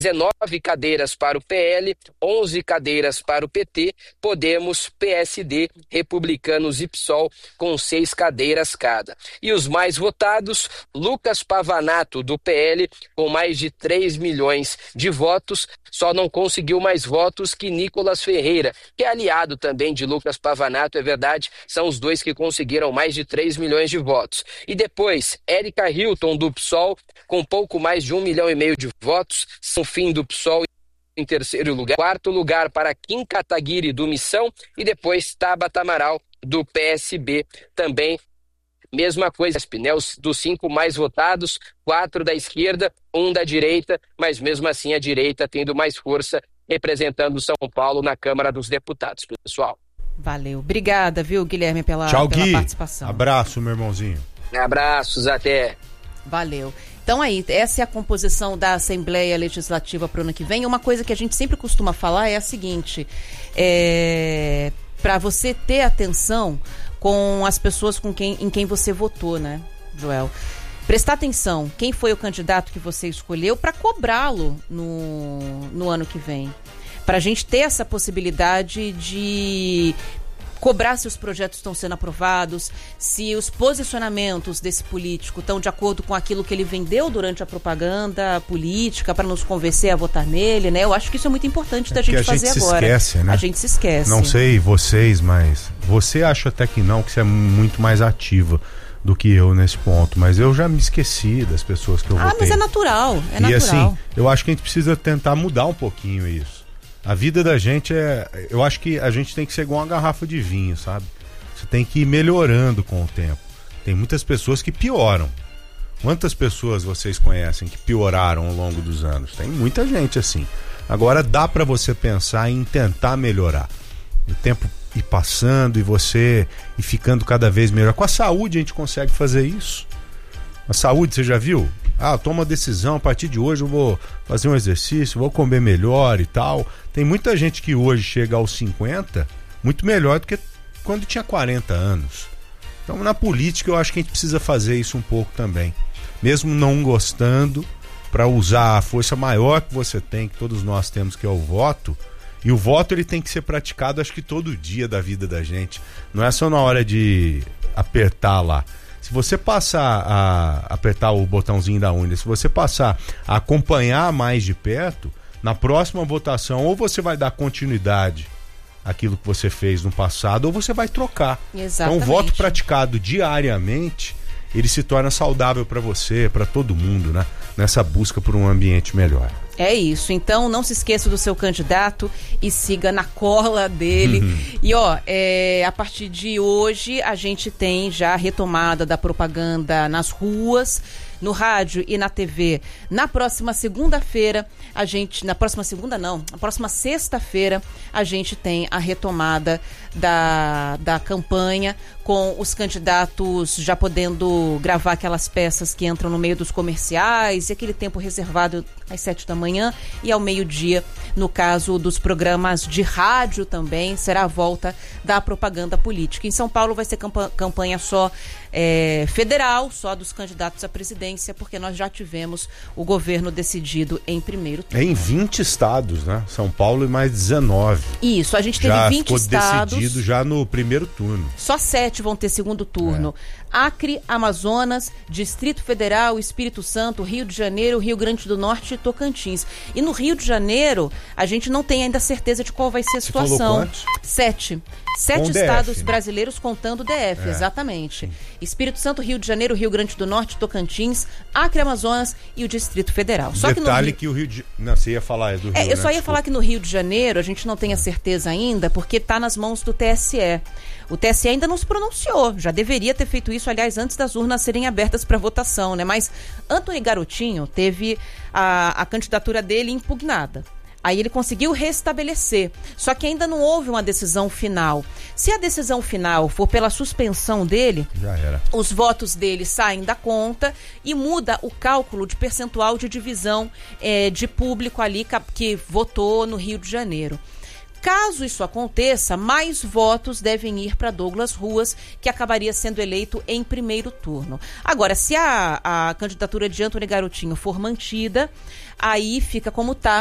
19 cadeiras para o PL, 11 cadeiras para o PT, Podemos, PSD, Republicanos e PSOL com 6 cadeiras cada. E os mais votados, Lucas Pavanato, do PL, com mais de 3 milhões de votos, só não conseguiu mais votos que Nicolas Ferreira, que é aliado também de Lucas Pavanato, é verdade, são os dois que conseguiram mais de 3 milhões de votos. E depois, Érica Hilton, do PSOL, com pouco mais de 1,5 milhão de votos, São Fim do PSOL em terceiro lugar, quarto lugar para Kim Kataguiri, do Missão, e depois Tabata Amaral, do PSB, também mesma coisa, dos 5 mais votados, 4 da esquerda, 1 da direita, mas mesmo assim a direita tendo mais força, representando São Paulo na Câmara dos Deputados, pessoal. Valeu. Obrigada, viu, Guilherme, pela participação. Abraço, meu irmãozinho. Abraços, até. Valeu. Então aí, essa é a composição da Assembleia Legislativa para o ano que vem. Uma coisa que a gente sempre costuma falar é a seguinte, para você ter atenção com as pessoas em quem você votou, né, Joel? Prestar atenção, quem foi o candidato que você escolheu para cobrá-lo no ano que vem. Para a gente ter essa possibilidade de cobrar se os projetos estão sendo aprovados, se os posicionamentos desse político estão de acordo com aquilo que ele vendeu durante a propaganda política para nos convencer a votar nele, né? Eu acho que isso é muito importante da gente fazer agora. Esquece, né? A gente se esquece. Não sei vocês, mas você acha até que não, que você é muito mais ativa do que eu nesse ponto, mas eu já me esqueci das pessoas que eu votei. Mas é natural, E assim, eu acho que a gente precisa tentar mudar um pouquinho isso. A vida da gente eu acho que a gente tem que ser igual uma garrafa de vinho, sabe? Você tem que ir melhorando com o tempo. Tem muitas pessoas que pioram. Quantas pessoas vocês conhecem que pioraram ao longo dos anos? Tem muita gente assim. Agora dá pra você pensar em tentar melhorar. O tempo ir passando e você ir ficando cada vez melhor. Com a saúde a gente consegue fazer isso. A saúde, você já viu? Toma uma decisão, a partir de hoje eu vou fazer um exercício, vou comer melhor e tal. Tem muita gente que hoje chega aos 50 muito melhor do que quando tinha 40 anos. Então na política eu acho que a gente precisa fazer isso um pouco também. Mesmo não gostando, para usar a força maior que você tem, que todos nós temos, que é o voto. E o voto ele tem que ser praticado acho que todo dia da vida da gente. Não é só na hora de apertar lá. Se você passar a apertar o botãozinho da urna, se você passar a acompanhar mais de perto, na próxima votação ou você vai dar continuidade àquilo que você fez no passado ou você vai trocar. Exatamente. Então o voto praticado diariamente, ele se torna saudável para você, para todo mundo, né? Nessa busca por um ambiente melhor. É isso, então não se esqueça do seu candidato e siga na cola dele. E a partir de hoje a gente tem já a retomada da propaganda nas ruas, no rádio e na TV. Na próxima segunda-feira, na próxima sexta-feira, a gente tem a retomada da campanha, com os candidatos já podendo gravar aquelas peças que entram no meio dos comerciais e aquele tempo reservado às 7 da manhã e ao meio-dia, no caso dos programas de rádio também, será a volta da propaganda política. Em São Paulo vai ser campanha só federal, só dos candidatos à presidência, porque nós já tivemos o governo decidido em primeiro turno. Em 20 estados, né? São Paulo e mais 19. Isso, a gente teve 20 estados. Já ficou decidido já no primeiro turno. Só 7 vão ter segundo turno. Acre, Amazonas, Distrito Federal, Espírito Santo, Rio de Janeiro, Rio Grande do Norte e Tocantins. E no Rio de Janeiro, a gente não tem ainda certeza de qual vai ser a situação. Falou quantos? 7 estados DF, brasileiros contando DF, exatamente. Sim. Espírito Santo, Rio de Janeiro, Rio Grande do Norte, Tocantins, Acre, Amazonas e o Distrito Federal. Só detalhe que o Rio de... Não, você ia falar do Rio, eu só ia falar que no Rio de Janeiro a gente não tem a certeza ainda, porque está nas mãos do TSE. O TSE ainda não se pronunciou, já deveria ter feito isso, aliás, antes das urnas serem abertas para votação, né? Mas Antony Garotinho teve a candidatura dele impugnada. Aí ele conseguiu restabelecer, só que ainda não houve uma decisão final. Se a decisão final for pela suspensão dele, já era. Os votos dele saem da conta e muda o cálculo de percentual de divisão de público ali que votou no Rio de Janeiro. Caso isso aconteça, mais votos devem ir para Douglas Ruas, que acabaria sendo eleito em primeiro turno. Agora, se a candidatura de Antony Garotinho for mantida, aí fica como está.